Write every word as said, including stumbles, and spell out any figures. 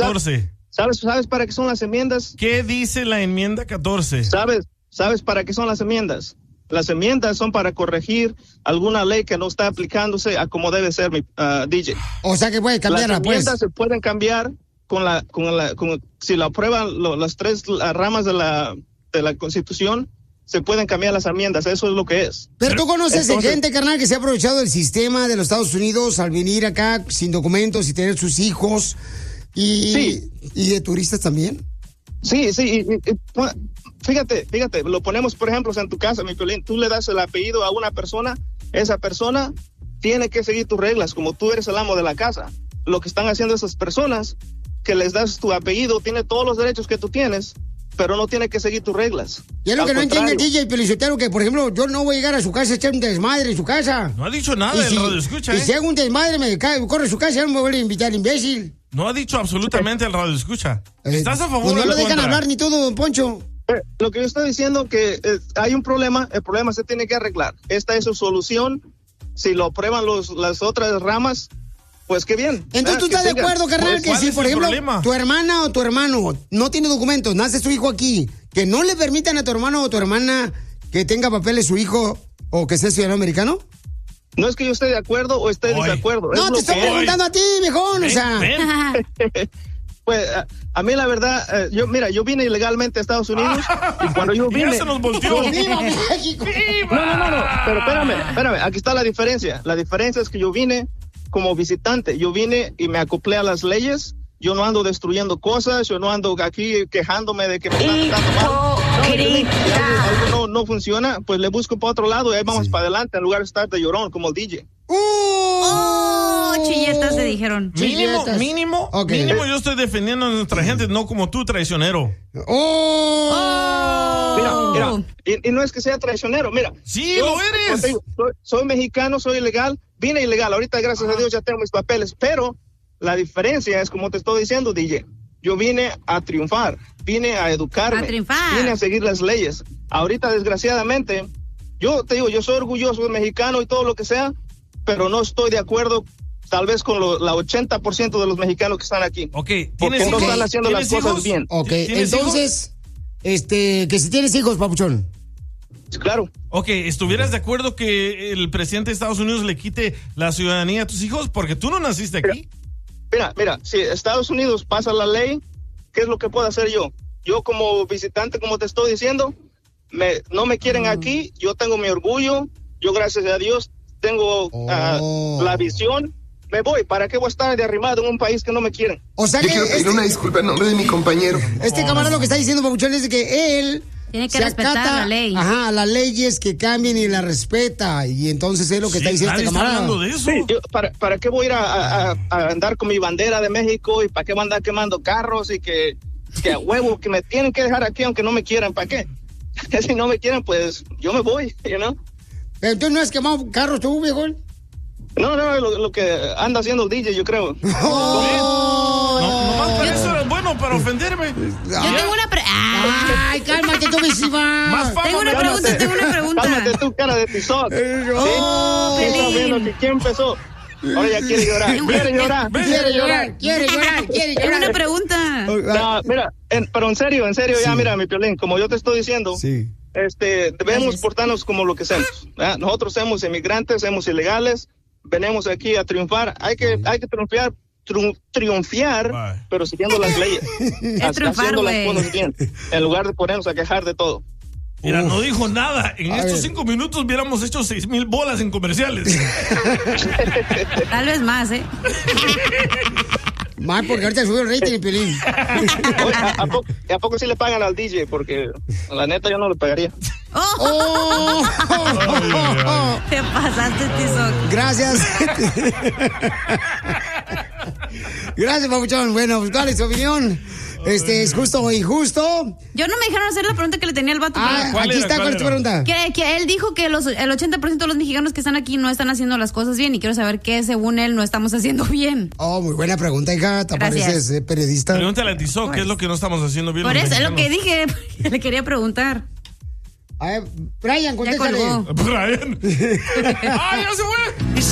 catorce. ¿Sabes, ¿Sabes para qué son las enmiendas? ¿Qué dice la enmienda catorce? ¿Sabes, ¿Sabes para qué son las enmiendas? Las enmiendas son para corregir alguna ley que no está aplicándose a como debe ser, mi uh, D J. O sea que puede cambiarla, las enmiendas pues. se pueden cambiar con la, con la, con, si la aprueban lo, las tres las ramas de la, de la Constitución, se pueden cambiar las enmiendas, eso es lo que es. Pero tú conoces Entonces, de gente, carnal, que se ha aprovechado del sistema de los Estados Unidos al venir acá sin documentos y tener sus hijos y, sí. y de turistas también. Sí, sí, y, y, y, fíjate, fíjate, lo ponemos por ejemplo en tu casa, mi Piolín, tú le das el apellido a una persona, esa persona tiene que seguir tus reglas, como tú eres el amo de la casa. Lo que están haciendo esas personas, que les das tu apellido, tiene todos los derechos que tú tienes, pero no tiene que seguir tus reglas. Y es lo Al que no contrario. entiende el D J Pelizotero, que por ejemplo, yo no voy a llegar a su casa a echar un desmadre en su casa. No ha dicho nada Y el si, radio escucha, y ¿eh? si hago un desmadre, me cae, corre a su casa, ya no me vuelve a invitar, imbécil. No ha dicho absolutamente el radio escucha. ¿Estás a favor Pues no o lo en dejan contra? hablar ni todo, don Poncho. Eh, Lo que yo estoy diciendo que eh, hay un problema, el problema se tiene que arreglar. Esta es su solución. Si lo aprueban los, las otras ramas, pues qué bien. Entonces, ¿tú Ah, que estás de sigan. acuerdo, carnal, Pues, que ¿cuál si, es por el ejemplo, problema? tu hermana o tu hermano no tiene documentos, nace su hijo aquí, que no le permitan a tu hermano o tu hermana que tenga papeles su hijo o que sea ciudadano americano? No es que yo esté de acuerdo o esté en Oy. desacuerdo. es No, lo te estoy que- preguntando a ti, viejón, o Ven, sea. ven. Pues a, a mí la verdad, eh, yo mira, yo vine ilegalmente a Estados Unidos y cuando yo Y vine... ya se nos volteó. ¡Viva México! No, no, no, no, pero espérame, espérame, aquí está la diferencia. La diferencia es que yo vine como visitante, yo vine y me acoplé a las leyes, yo no ando destruyendo cosas, yo no ando aquí quejándome de que me están tratando mal. No, si algo, algo no, no funciona, pues le busco para otro lado y ahí vamos Sí. para adelante en lugar de estar de llorón como el D J. Oh, chilletas se dijeron. Mínimo, Chilletas. mínimo, Ok. mínimo yo estoy defendiendo a nuestra gente, no como tú, traicionero. ¡Oh! Mira, mira, y, y no es que sea traicionero, mira. Sí, yo, lo eres. como te digo, soy, soy mexicano, soy ilegal, vine ilegal, ahorita gracias a Dios ya tengo mis papeles, pero la diferencia es como te estoy diciendo, D J, yo vine a triunfar, vine a educarme, A triunfar. vine a seguir las leyes. Ahorita desgraciadamente, yo te digo, yo soy orgulloso de mexicano y todo lo que sea, pero no estoy de acuerdo tal vez con lo, la ochenta por ciento de los mexicanos que están aquí. Ok, Porque ¿tienes no hijos? están haciendo las ¿Tienes cosas hijos? bien. Ok, ¿Tienes entonces, este, que si tienes hijos, papuchón. Claro. Ok, ¿estuvieras de acuerdo que el presidente de Estados Unidos le quite la ciudadanía a tus hijos? Porque tú no naciste aquí. Mira, mira, si Estados Unidos pasa la ley, ¿qué es lo que puedo hacer yo? Yo como visitante, como te estoy diciendo, me, no me quieren aquí, yo tengo mi orgullo, yo gracias a Dios tengo Oh. uh, la visión, me voy, ¿para qué voy a estar de arrimado en un país que no me quieren? O sea Yo que quiero pedir este, una disculpa en nombre de mi compañero. este camarada lo que está diciendo, papuchón, es de que él Tiene que se respetar acata, la ley. Ajá, a las leyes que cambien y la respeta. Y entonces es lo que está Sí, diciendo nadie este está camarada. hablando de eso. Sí, yo, ¿para, ¿Para qué voy a ir a, a- a andar con mi bandera de México y para qué voy a andar quemando carros y que, que a huevo, que me tienen que dejar aquí aunque no me quieran? ¿Para qué? Si no me quieren, pues yo me voy, you know? Pero tú no has quemado carros tú, viejón. No, no, lo, lo que anda haciendo el D J, yo creo. Oh, No, nomás para eso eres bueno, para ofenderme. Yo tengo una pre- ah, Ay, cálmate tú, Bisiva. Más fama. tengo una me pregunta, ganas. tengo una pregunta. Cálmate tú, cara de tizoc. Oh, ¿Sí? Estás viendo que quién empezó. Ahora ya quiere llorar. Quiere llorar. quiere llorar, quiere llorar, quiere Tengo una llorar. pregunta. No, mira, en- pero en serio, en serio, ya Sí. mira, mi Piolín, como yo te estoy diciendo, Sí. este, debemos Gracias. portarnos como lo que somos. ¿verdad? Nosotros somos inmigrantes, somos ilegales, venimos aquí a triunfar. Hay que, hay que triunfar, triun- triunfiar, Bye. pero siguiendo las leyes, ha- triunfar, haciendo las güey. cosas bien, en lugar de ponernos a quejar de todo. Mira, Uf. no dijo nada. En A estos ver. cinco minutos hubiéramos hecho seis mil bolas en comerciales. Tal vez más, ¿eh? Más porque ahorita subió el rating de Piolín. Oye, ¿a, a poco, ¿A poco sí le pagan al D J? Porque la neta yo no le pagaría. ¡Oh! Oh, Te pasaste, Tizoc. gracias. Gracias, papuchón. Bueno, pues, ¿cuál es tu opinión? Este, ¿es justo o injusto? Yo no me dejaron hacer la pregunta que le tenía al vato. Ah, ¿Cuál aquí era? está, ¿cuál ¿Cuál es tu era? pregunta? Que, que él dijo que los, el ochenta por ciento de los mexicanos que están aquí no están haciendo las cosas bien y quiero saber qué, según él, no estamos haciendo bien. Oh, muy buena pregunta, hija. ¿Te Gracias. pareces eh, periodista? Pregúntale a Tizoc qué es lo que no estamos haciendo bien. Por los eso es lo que mexicanos. dije, porque le quería preguntar. A ver, Brian, Ya contéstale. colgó. Brian. ¡Ay, ya se fue!